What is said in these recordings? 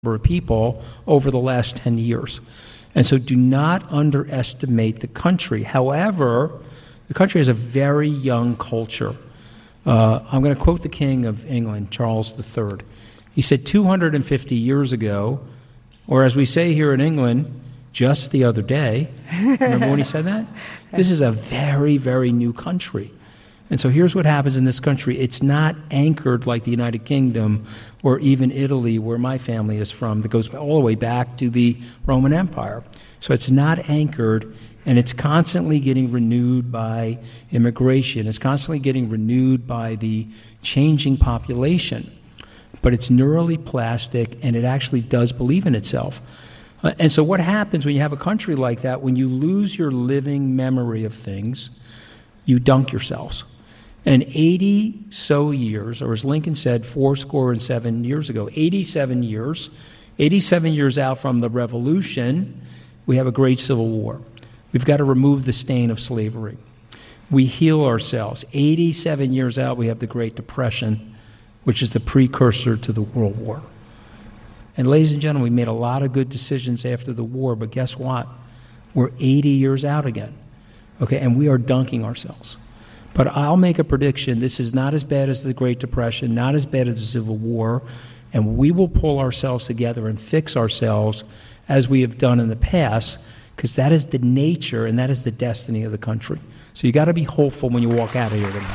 of people over the last 10 years. And so do not underestimate the country. However, the country has a very young culture. I'm going to quote the King of England, Charles III. He said 250 years ago, or as we say here in England, just the other day. Remember when he said that? This is a very, very new country. And so here's what happens in this country. It's not anchored like the United Kingdom or even Italy, where my family is from, that goes all the way back to the Roman Empire. So it's not anchored, and it's constantly getting renewed by immigration. It's constantly getting renewed by the changing population. But it's neurally plastic, and it actually does believe in itself. And so what happens when you have a country like that, when you lose your living memory of things, you dunk yourselves. And 80 so years, or as Lincoln said 87 years ago, 87 years out from the Revolution, we have a great Civil War. We've got to remove the stain of slavery. We heal ourselves. 87 years out, we have the Great Depression, which is the precursor to the World War. And ladies and gentlemen, we made a lot of good decisions after the war, but guess what? We're 80 years out again, okay? And we are dunking ourselves. But I'll make a prediction. This is not as bad as the Great Depression, not as bad as the Civil War, and we will pull ourselves together and fix ourselves as we have done in the past, because that is the nature and that is the destiny of the country. So you got to be hopeful when you walk out of here tonight.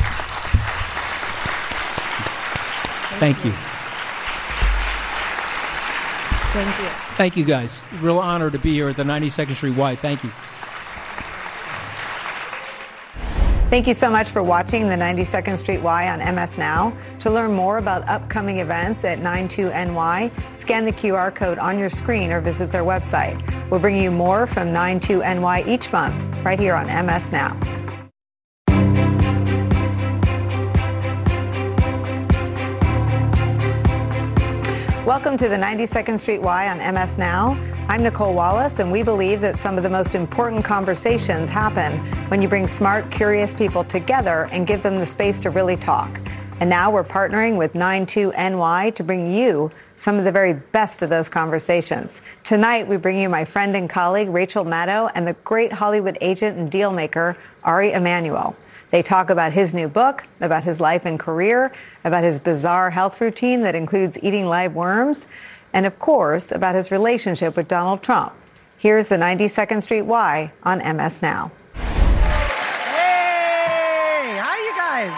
Thank you. Thank you. Thank you, guys. Real honor to be here at the 92nd Street Y. Thank you. Thank you so much for watching the 92nd Street Y on MS Now. To learn more about upcoming events at 92NY, scan the QR code on your screen or visit their website. We'll bring you more from 92NY each month right here on MS Now. Welcome to the 92nd Street Y on MS Now. I'm Nicole Wallace, and we believe that some of the most important conversations happen when you bring smart, curious people together and give them the space to really talk. And now we're partnering with 92NY to bring you some of the very best of those conversations. Tonight, we bring you my friend and colleague, Rachel Maddow, and the great Hollywood agent and deal maker, Ari Emanuel. They talk about his new book, about his life and career, about his bizarre health routine that includes eating live worms, and of course, about his relationship with Donald Trump. Here's the 92nd Street Y on MS Now. Hey, hi you guys.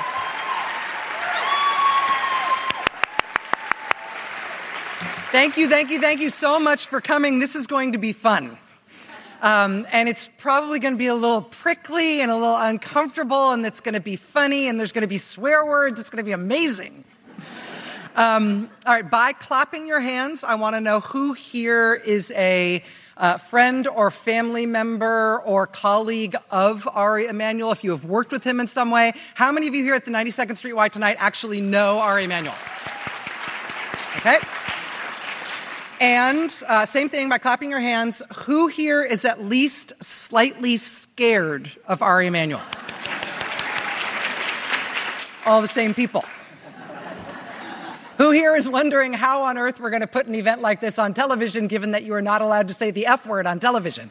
Thank you so much for coming. This is going to be fun. And it's probably going to be a little prickly and a little uncomfortable, and it's going to be funny, and there's going to be swear words. It's going to be amazing. All right, by clapping your hands, I want to know who here is a friend or family member or colleague of Ari Emanuel, if you have worked with him in some way. How many of you here at the 92nd Street Y tonight actually know Ari Emanuel? Okay. And same thing, by clapping your hands, who here is at least slightly scared of Ari Emanuel? All the same people. Who here is wondering how on earth we're going to put an event like this on television, given that you are not allowed to say the F word on television?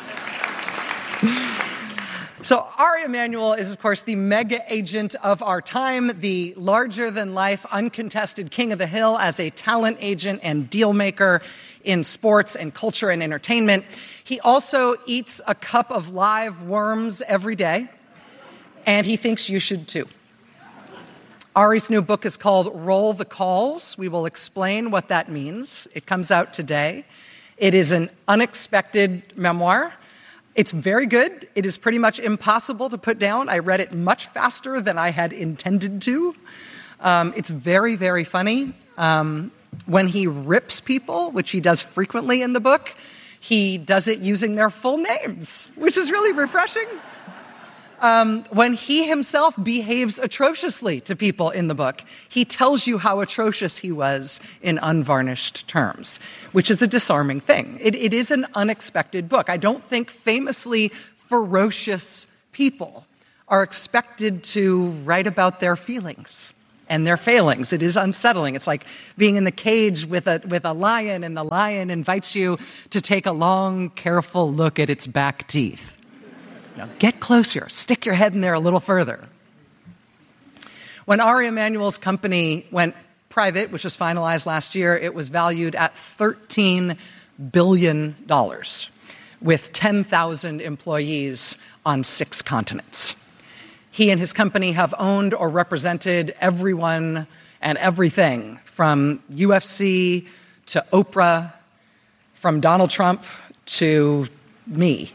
So Ari Emanuel is, of course, the mega agent of our time, the larger-than-life, uncontested king of the hill as a talent agent and deal maker in sports and culture and entertainment. He also eats a cup of live worms every day, and he thinks you should too. Ari's new book is called Roll the Calls. We will explain what that means. It comes out today. It is an unexpected memoir. It's very good. It is pretty much impossible to put down. I read it much faster than I had intended to. It's very, very funny. When he rips people, which he does frequently in the book, he does it using their full names, which is really refreshing. When he himself behaves atrociously to people in the book, he tells you how atrocious he was in unvarnished terms, which is a disarming thing. It is an unexpected book. I don't think famously ferocious people are expected to write about their feelings and their failings. It is unsettling. It's like being in the cage with a lion, and the lion invites you to take a long, careful look at its back teeth. Get closer. Stick your head in there a little further. When Ari Emanuel's company went private, which was finalized last year, it was valued at $13 billion, with 10,000 employees on 6 continents. He and his company have owned or represented everyone and everything from UFC to Oprah, from Donald Trump to me.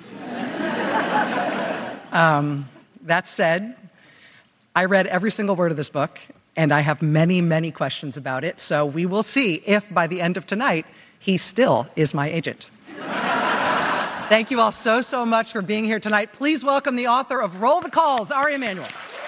That said, I read every single word of this book, and I have many, many questions about it, so we will see if by the end of tonight, he still is my agent. Thank you all so much for being here tonight. Please welcome the author of Roll the Calls, Ari Emanuel.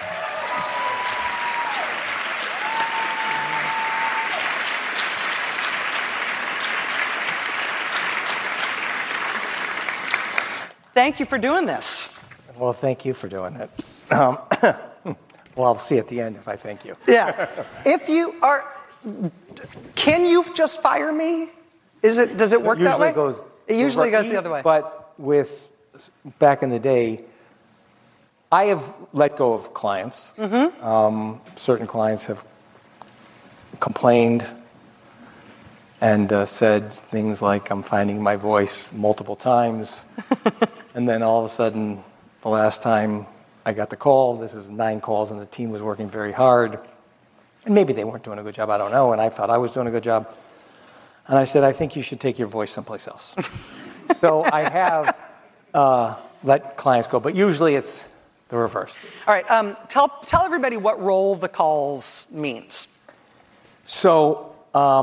Thank you for doing this. Well, thank you for doing it. Well, I'll see at the end if I thank you. Yeah. If you are, can you just fire me? Does it work that way? It usually goes the other way. But back in the day, I have let go of clients. Mm-hmm. Certain clients have complained and said things like, I'm finding my voice multiple times. And then all of a sudden, the last time I got the call, this is 9 calls, and the team was working very hard. And maybe they weren't doing a good job, I don't know, and I thought I was doing a good job. And I said, I think you should take your voice someplace else. So I have let clients go, but usually it's the reverse. All right, tell everybody what Roll the Calls means. So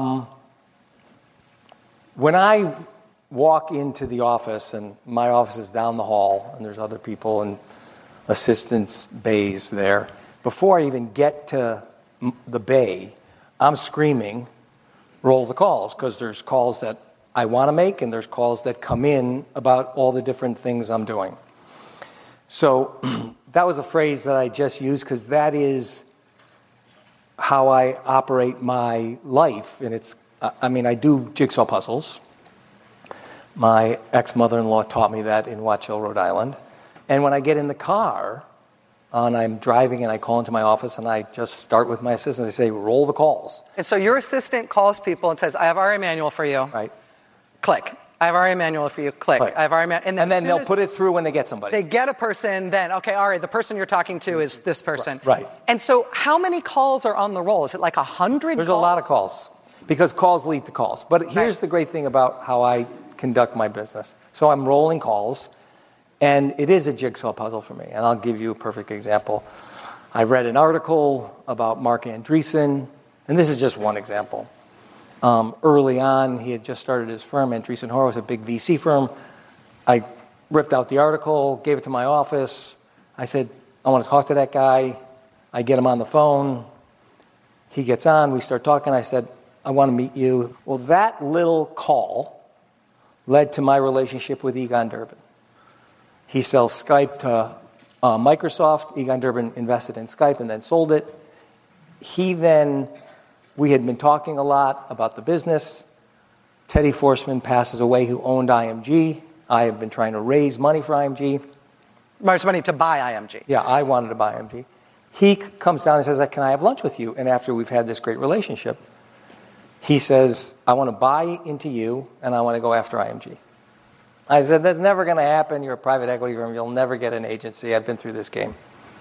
when I walk into the office, and my office is down the hall, and there's other people and assistants bays there, before I even get to the bay, I'm screaming, roll the calls, because there's calls that I want to make, and there's calls that come in about all the different things I'm doing. So that was a phrase that I just used because that is how I operate my life. And I do jigsaw puzzles. My ex-mother-in-law taught me that in Watch Hill, Rhode Island. And when I get in the car and I'm driving and I call into my office and I just start with my assistant, I say, roll the calls. And so your assistant calls people and says, I have Ari Emanuel for you. Right. Click. I have Ari Emanuel for you. Click. Right. I have Ari Emanuel. And then they'll put it through when they get somebody. They get a person, then, okay, Ari, the person you're talking to is this person. Right. And so how many calls are on the roll? Is it like 100 There's calls? a lot of calls because calls lead to calls. But here's the great thing about how I conduct my business. So I'm rolling calls, and it is a jigsaw puzzle for me. And I'll give you a perfect example. I read an article about Mark Andreessen, and this is just one example. Early on, he had just started his firm. Andreessen Horowitz, a big VC firm. I ripped out the article, gave it to my office. I said, I want to talk to that guy. I get him on the phone. He gets on. We start talking. I said, I want to meet you. Well, that little call led to my relationship with Egon Durbin. He sells Skype to Microsoft. Egon Durbin invested in Skype and then sold it. We had been talking a lot about the business. Teddy Forsman passes away, who owned IMG. I have been trying to raise money for IMG. Raise money to buy IMG. Yeah, I wanted to buy IMG. He comes down and says, can I have lunch with you? And after we've had this great relationship, he says, I want to buy into you, and I want to go after IMG. I said, that's never going to happen. You're a private equity firm. You'll never get an agency. I've been through this game.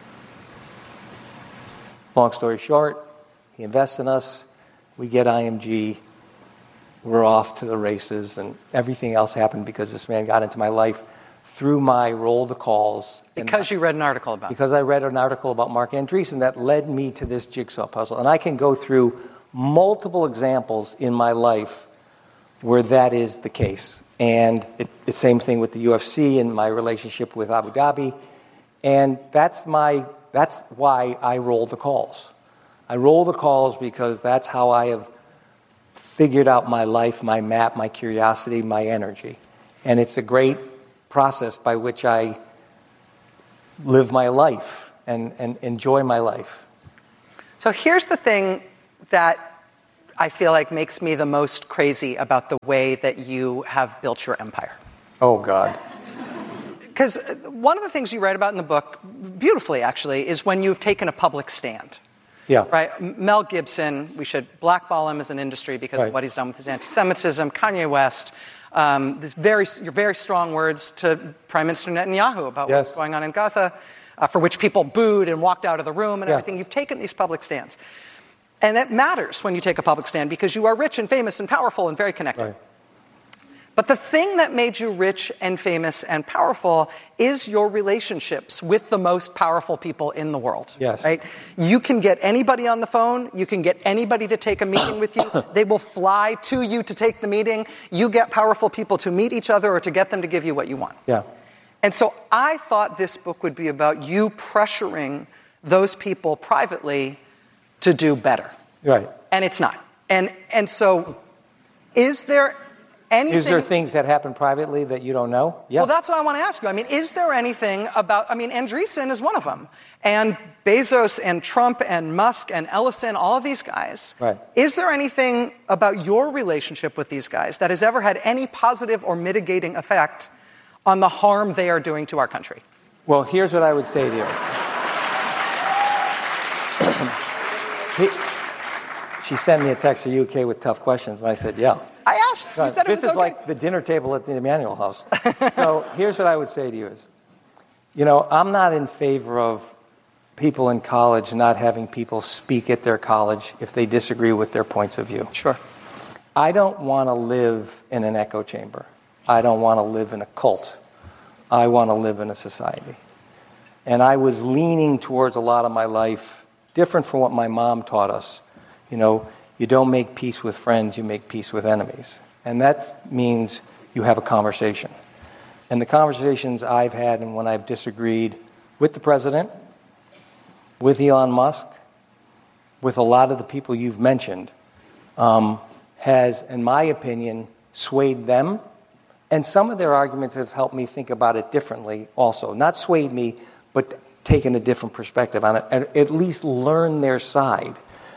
Long story short, he invests in us. We get IMG. We're off to the races, and everything else happened because this man got into my life through my roll the calls. Because you read an article about it. Because I read an article about Mark Andreessen that led me to this jigsaw puzzle. And I can go through multiple examples in my life where that is the case. And it's the same thing with the UFC and my relationship with Abu Dhabi. And that's why I roll the calls. I roll the calls because that's how I have figured out my life, my map, my curiosity, my energy. And it's a great process by which I live my life and enjoy my life. So here's the thing that I feel like makes me the most crazy about the way that you have built your empire. Oh, God. Because one of the things you write about in the book, beautifully actually, is when you've taken a public stand. Yeah. Right? Mel Gibson, we should blackball him as an industry because of what he's done with his anti-Semitism. Kanye West, your very strong words to Prime Minister Netanyahu about what's going on in Gaza, for which people booed and walked out of the room and everything. You've taken these public stands. And it matters when you take a public stand because you are rich and famous and powerful and very connected. Right. But the thing that made you rich and famous and powerful is your relationships with the most powerful people in the world. Yes. Right? You can get anybody on the phone. You can get anybody to take a meeting with you. They will fly to you to take the meeting. You get powerful people to meet each other or to get them to give you what you want. Yeah. And so I thought this book would be about you pressuring those people privately to do better. Right. And it's not. And so is there anything... Is there things that happen privately that you don't know? Yeah. Well, that's what I want to ask you. I mean, is there anything about... I mean, Andreessen is one of them. And Bezos and Trump and Musk and Ellison, all of these guys. Right. Is there anything about your relationship with these guys that has ever had any positive or mitigating effect on the harm they are doing to our country? Well, here's what I would say to you. She sent me a text, are you okay with tough questions? And I said, yeah. I asked. You said this it was is okay. like the dinner table at the Emanuel House. So here's what I would say to you is, I'm not in favor of people in college not having people speak at their college if they disagree with their points of view. Sure. I don't want to live in an echo chamber. I don't want to live in a cult. I want to live in a society. And I was leaning towards a lot of my life, different from what my mom taught us. You don't make peace with friends, you make peace with enemies. And that means you have a conversation. And the conversations I've had and when I've disagreed with the president, with Elon Musk, with a lot of the people you've mentioned, has, in my opinion, swayed them. And some of their arguments have helped me think about it differently also. Not swayed me, but taken a different perspective on it, and at least learn their side.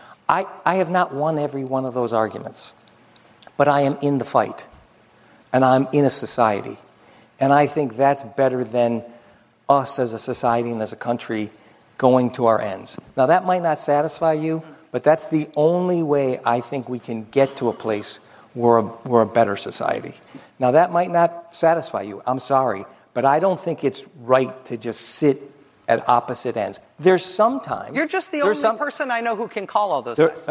I have not won every one of those arguments, but I am in the fight, and I'm in a society. And I think that's better than us as a society and as a country going to our ends. Now, that might not satisfy you, but that's the only way I think we can get to a place where we're a better society. Now, that might not satisfy you. I'm sorry, but I don't think it's right to just sit at opposite ends. There's sometimes... You're just the only person I know who can call all those guys.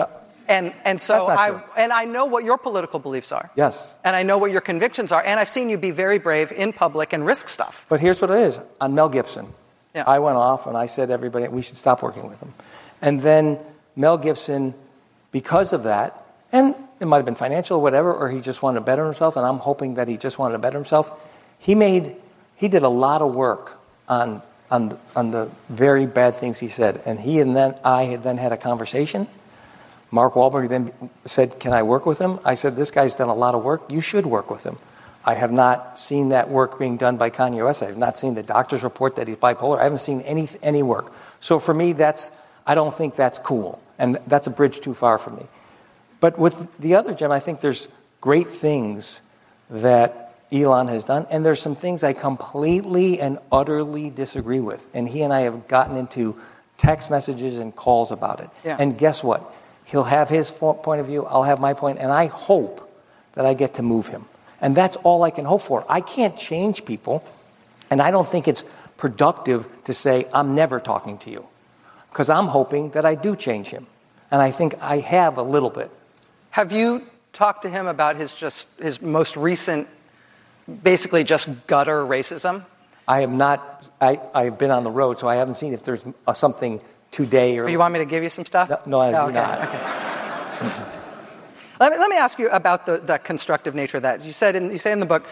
And so I know what your political beliefs are. Yes. And I know what your convictions are. And I've seen you be very brave in public and risk stuff. But here's what it is. On Mel Gibson, I went off and I said to everybody, we should stop working with him. And then Mel Gibson, because of that, and it might have been financial or whatever, or he just wanted to better himself, and I'm hoping that he just wanted to better himself, he did a lot of work on the very bad things he said. And I had had a conversation. Mark Wahlberg then said, can I work with him? I said, this guy's done a lot of work. You should work with him. I have not seen that work being done by Kanye West. I have not seen the doctor's report that he's bipolar. I haven't seen any work. So for me, I don't think that's cool. And that's a bridge too far for me. But with the other gem, I think there's great things that Elon has done, and there's some things I completely and utterly disagree with. And he and I have gotten into text messages and calls about it. Yeah. And guess what? He'll have his point of view, I'll have my point, and I hope that I get to move him. And that's all I can hope for. I can't change people, and I don't think it's productive to say, I'm never talking to you, because I'm hoping that I do change him. And I think I have a little bit. Have you talked to him about his most recent, basically just gutter racism? I have not. I've been on the road, so I haven't seen if there's something today or... You want me to give you some stuff? No, I do not. Okay. Let me ask you about the constructive nature of that. You say in the book,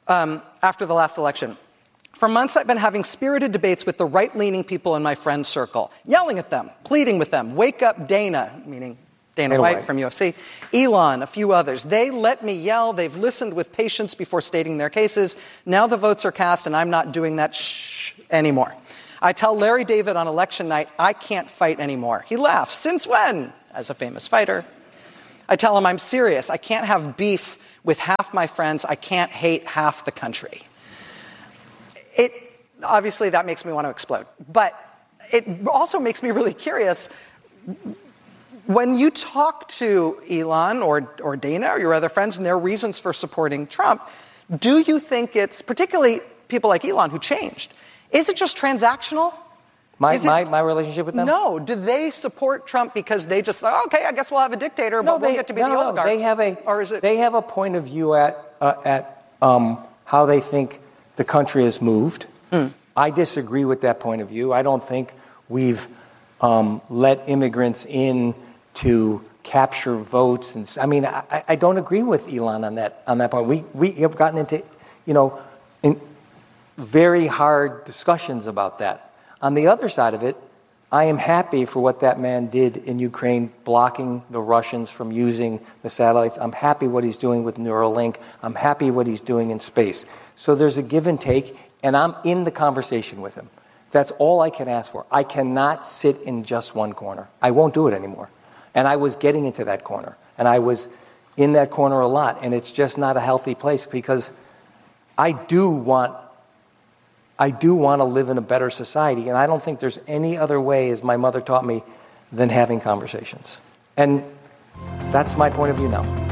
after the last election, for months I've been having spirited debates with the right-leaning people in my friend circle, yelling at them, pleading with them, wake up Dana, meaning Dana White from UFC, Elon, a few others. They let me yell. They've listened with patience before stating their cases. Now the votes are cast, and I'm not doing that anymore. I tell Larry David on election night, I can't fight anymore. He laughs. Since when? As a famous fighter. I tell him I'm serious. I can't have beef with half my friends. I can't hate half the country. Obviously, that makes me want to explode. But it also makes me really curious. When you talk to Elon or Dana or your other friends and their reasons for supporting Trump, do you think it's, particularly people like Elon who changed, is it just transactional? My relationship with them? No. Do they support Trump because they just say, okay, I guess we'll have a dictator, but we'll get to be the oligarchs? They have a point of view at how they think the country has moved. I disagree with that point of view. I don't think we've let immigrants in to capture votes. And I mean, I don't agree with Elon on that point. We have gotten into, in very hard discussions about that. On the other side of it, I am happy for what that man did in Ukraine, blocking the Russians from using the satellites. I'm happy what he's doing with Neuralink. I'm happy what he's doing in space. So there's a give and take, and I'm in the conversation with him. That's all I can ask for. I cannot sit in just one corner. I won't do it anymore. And I was getting into that corner, and I was in that corner a lot, and it's just not a healthy place because I do want to live in a better society, and I don't think there's any other way, as my mother taught me, than having conversations. And that's my point of view now.